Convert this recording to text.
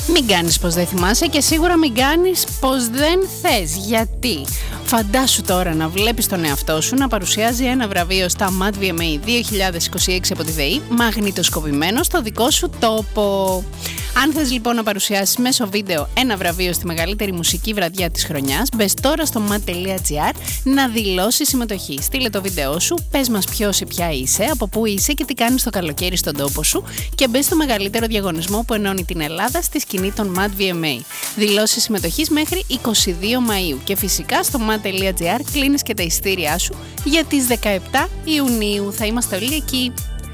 Μην κάνεις πως δεν θυμάσαι και σίγουρα μην κάνεις πως δεν θες. Γιατί? Φαντάσου τώρα να βλέπεις τον εαυτό σου να παρουσιάζει ένα βραβείο στα Mad VMA 2026 από τη ΔΕΗ, μαγνητοσκοπημένο στο δικό σου τόπο. Αν θες λοιπόν να παρουσιάσεις μέσω βίντεο ένα βραβείο στη μεγαλύτερη μουσική βραδιά της χρονιάς, μπες τώρα στο mad.gr να δηλώσεις συμμετοχή. Στείλε το βίντεό σου, πες μας ποιος ή ποια είσαι, από πού είσαι και τι κάνεις το καλοκαίρι στον τόπο σου και μπες στο μεγαλύτερο διαγωνισμό που ενώνει την Ελλάδα στη σκηνή των Mad VMA. Δηλώσεις συμμετοχής μέχρι 22 Μαΐου και φυσικά στο mad.gr κλείνεις και τα ειστήριά σου για τις 17 Ιουνίου. Θα είμαστε όλοι εκεί.